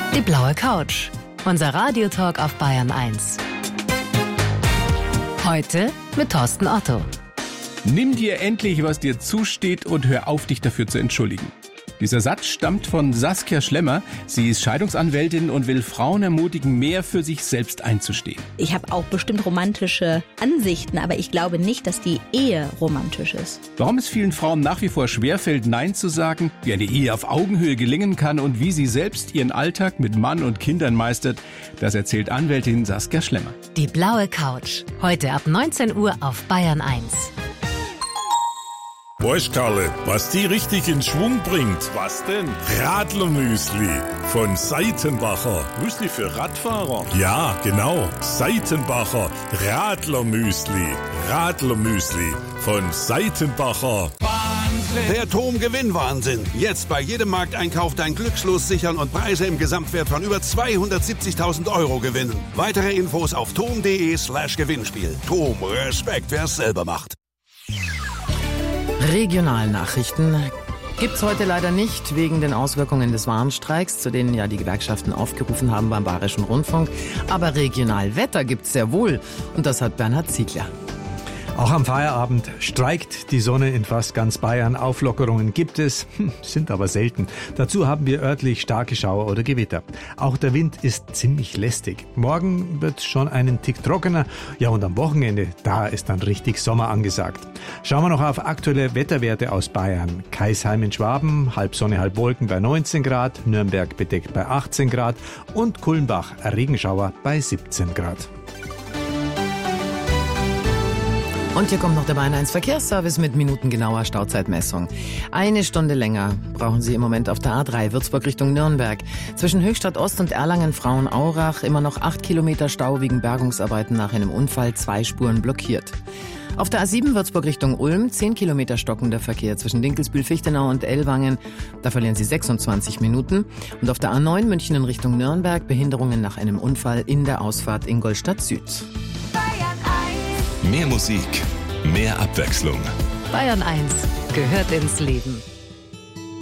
Die blaue Couch. Unser Radiotalk auf Bayern 1. Heute mit Thorsten Otto. Nimm dir endlich, was dir zusteht und hör auf, dich dafür zu entschuldigen. Dieser Satz stammt von Saskia Schlemmer. Sie ist Scheidungsanwältin und will Frauen ermutigen, mehr für sich selbst einzustehen. Ich habe auch bestimmt romantische Ansichten, aber ich glaube nicht, dass die Ehe romantisch ist. Warum es vielen Frauen nach wie vor schwerfällt, Nein zu sagen, wie eine Ehe auf Augenhöhe gelingen kann und wie sie selbst ihren Alltag mit Mann und Kindern meistert, das erzählt Anwältin Saskia Schlemmer. Die blaue Couch. Heute ab 19 Uhr auf Bayern 1. Weißt Karle, was die richtig in Schwung bringt? Was denn? Radlermüsli von Seitenbacher. Müsli für Radfahrer? Ja, genau. Seitenbacher Radlermüsli. Radlermüsli von Seitenbacher. Wahnsinn! Der TOM-Gewinnwahnsinn. Jetzt bei jedem Markteinkauf dein Glückslos sichern und Preise im Gesamtwert von über 270.000 € gewinnen. Weitere Infos auf tom.de/Gewinnspiel. TOM, Respekt, wer es selber macht. Regionalnachrichten gibt's heute leider nicht, wegen den Auswirkungen des Warnstreiks, zu denen ja die Gewerkschaften aufgerufen haben beim Bayerischen Rundfunk. Aber Regionalwetter gibt's sehr wohl, und das hat Bernhard Ziegler. Auch am Feierabend streikt die Sonne in fast ganz Bayern. Auflockerungen gibt es, sind aber selten. Dazu haben wir örtlich starke Schauer oder Gewitter. Auch der Wind ist ziemlich lästig. Morgen wird schon einen Tick trockener. Ja, und am Wochenende, da ist dann richtig Sommer angesagt. Schauen wir noch auf aktuelle Wetterwerte aus Bayern. Kaisheim in Schwaben, halb Sonne, halb Wolken bei 19 Grad, Nürnberg bedeckt bei 18 Grad und Kulmbach Regenschauer bei 17 Grad. Und hier kommt noch der Bayern 1 Verkehrsservice mit minutengenauer Stauzeitmessung. 1 Stunde länger brauchen Sie im Moment auf der A3 Würzburg Richtung Nürnberg. Zwischen Höchstadt Ost und Erlangen-Frauenaurach immer noch 8 Kilometer Stau wegen Bergungsarbeiten nach einem Unfall, 2 Spuren blockiert. Auf der A7 Würzburg Richtung Ulm 10 Kilometer stockender Verkehr zwischen Dinkelsbühl-Fichtenau und Ellwangen. Da verlieren Sie 26 Minuten. Und auf der A9 München in Richtung Nürnberg Behinderungen nach einem Unfall in der Ausfahrt Ingolstadt Süd. Mehr Musik, mehr Abwechslung. Bayern 1 gehört ins Leben.